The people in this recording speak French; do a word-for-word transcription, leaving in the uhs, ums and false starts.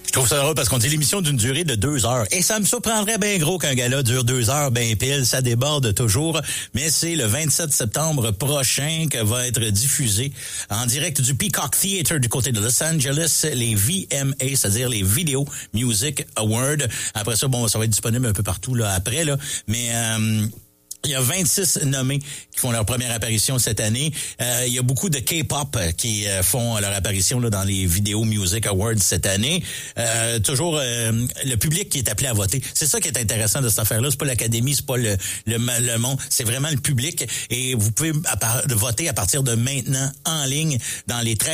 Je trouve ça heureux parce qu'on dit l'émission d'une durée de deux heures. Et ça me surprendrait bien gros qu'un gala dure deux heures, ben pile. Ça déborde toujours. Mais c'est le vingt-sept septembre prochain que va être diffusé en direct du Peacock Theatre du côté de Los Angeles, les V M A, c'est-à-dire les Video Music Awards. Après ça, bon, ça va être disponible un peu partout là après, là. Mais... Euh, il y a vingt-six nommés qui font leur première apparition cette année. Euh, il y a beaucoup de K-pop qui euh, font leur apparition là, dans les Video Music Awards cette année. Euh, toujours euh, le public qui est appelé à voter. C'est ça qui est intéressant de cette affaire-là. C'est pas l'académie, c'est pas le, le, le monde, c'est vraiment le public. Et vous pouvez à part, voter à partir de maintenant en ligne dans les treize